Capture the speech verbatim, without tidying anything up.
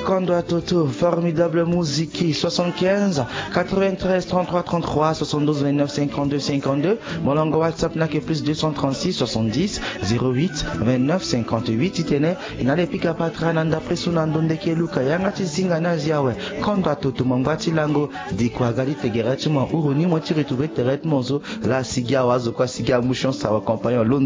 Kondo Toto, formidable musique, soixante-quinze, quatre-vingt-treize, trente-trois, trente-trois, soixante-douze, vingt-neuf, cinquante-deux, cinquante-deux. Mon langue WhatsApp n'a que plus deux cent trente-six, soixante-dix, zéro huit, vingt-neuf, cinquante-huit. Itene, inale pika patra nanda presunando ndeke luka yanga tizinga naziawe. Kondo Toto, mongwati lango, di kwa gali tegerachi mo uruni mo tiri tube teret mozo, la sigia wazo kwa sigia mouchon sa wa compagnon.